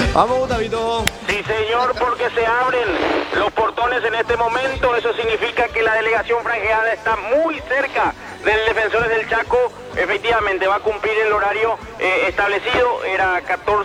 Vamos, Gustavito. Sí, señor, porque se abren los portones en este momento. Eso significa que la delegación franjeada está muy cerca del Defensores del Chaco. Efectivamente, va a cumplir el horario establecido. Era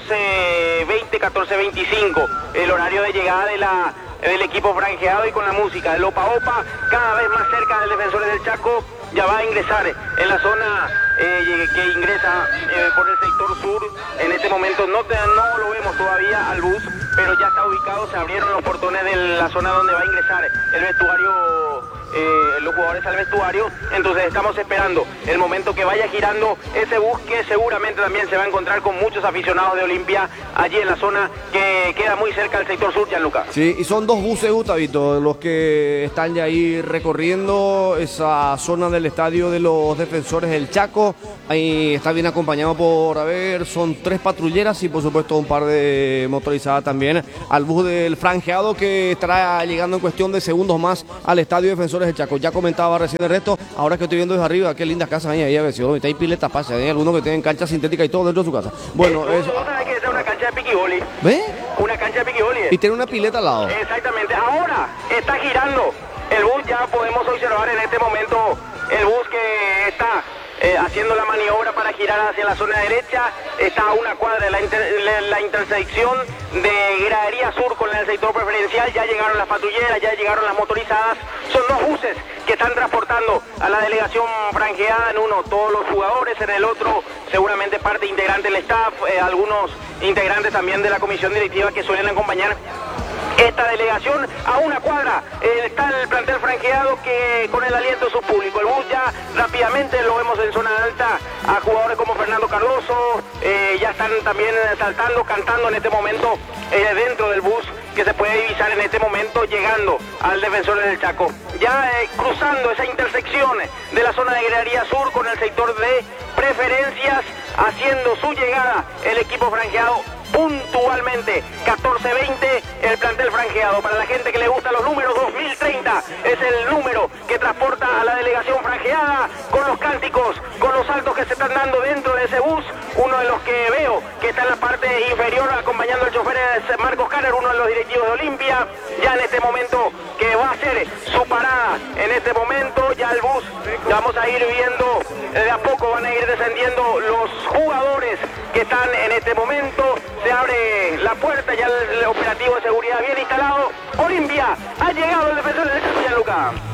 14:20, 14:25, el horario de llegada del equipo franjeado, y con la música del Opa Opa cada vez más cerca del Defensores del Chaco. Ya va a ingresar en la zona que ingresa por el sector sur. En este momento no lo vemos todavía al bus, pero ya está ubicado. Se abrieron los portones de la zona donde va a ingresar el vestuario, los jugadores al vestuario. Entonces estamos esperando el momento que vaya girando ese bus, que seguramente también se va a encontrar con muchos aficionados de Olimpia allí en la zona que queda muy cerca del sector sur, Gianluca. Sí, y son dos buses, Gustavito, los que están ya ahí recorriendo esa zona del estadio de los Defensores del Chaco. Ahí está bien acompañado por, son 3 patrulleras y por supuesto un par de motorizadas también al bus del franjeado, que estará llegando en cuestión de segundos más al estadio Defensores del Chaco. Ya comentaba recién el resto, ahora que estoy viendo desde arriba, qué lindas casas hay ahí, a ver si hay piletas, pasa, hay algunos que tienen cancha sintética y todo dentro de su casa. Bueno, eso. ¿Vos sabés que es una cancha de piquiboli? ¿Ve? Una cancha de piquiboli. Y tiene una pileta al lado. Exactamente. Ahora está girando el bus. Ya podemos observar en este momento el bus que está haciendo la maniobra para girar hacia la zona derecha. Está a una cuadra de la intersección de Gradería Sur con el sector preferencial. Ya llegaron las patrulleras, ya llegaron las motorizadas. Son 2 buses que están transportando a la delegación franjeada. En uno todos los jugadores, en el otro seguramente parte integrante del staff, algunos integrantes también de la comisión directiva que suelen acompañar esta delegación. A una cuadra está el plantel franjeado, que con el aliento de su público. El bus ya rápidamente lo vemos en zona alta a jugadores como Fernando Cardoso, ya están también saltando, cantando en este momento dentro del bus, que se puede divisar en este momento llegando al Defensores del Chaco. Ya cruzando esa intersección de la zona de Gradería Sur con el sector de preferencias, haciendo su llegada el equipo franjeado puntualmente. 14:20 el plantel franjeado. Para la gente que le gustan los números, 2030 es el número que transporta a la delegación franjeada, con los cánticos, con los saltos que se están dando dentro de ese bus. Uno de los que veo que está en la parte inferior acompañando al chofer es Marcos Caner, uno de los directivos de Olimpia. Ya en este momento que va a hacer su parada, en este momento ya el bus, vamos a ir viendo de a poco, van a ir descendiendo los jugadores que están en este momento. Se abre la puerta, ya el operativo de seguridad bien instalado. Olimpia, ha llegado el Defensor del Chaco, Gianluca.